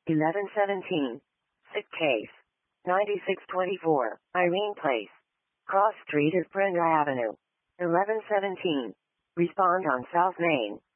1117. Sick case. 9624. Irene Place. Cross Street is Brenda Avenue. 1117. Respond on South Main.